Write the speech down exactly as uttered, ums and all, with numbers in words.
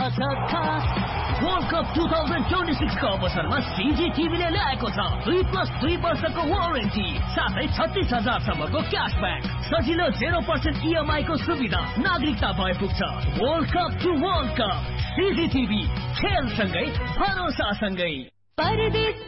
World cup two thousand twenty six को अवसरमा सीजीटीभीले ल्याएको छ दुई प्लस दुई वर्षको वारेन्टी साथै छत्तीस हजार सम्मको क्यासब्याक सजिलो जेरो पर्सेन्ट इएमआई को सुविधा नागरिकता भए पुग्छ। World cup two world cup सीजीटीभी खेलसँगै भरोसासँगै।